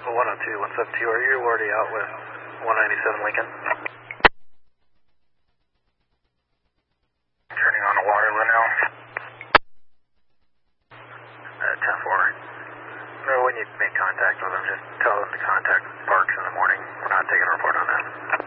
102, 172, are you already out with 197 Lincoln? Turning on to Waterloo now. 10-4. No, when you make contact with them, just tell them to contact Parks in the morning. We're not taking a report on that.